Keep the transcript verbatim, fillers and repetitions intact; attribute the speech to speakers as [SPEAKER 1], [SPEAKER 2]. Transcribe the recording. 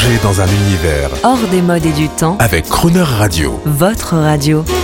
[SPEAKER 1] Plongez dans un univers
[SPEAKER 2] hors des modes et du temps
[SPEAKER 1] avec Crooner Radio.
[SPEAKER 2] Votre radio.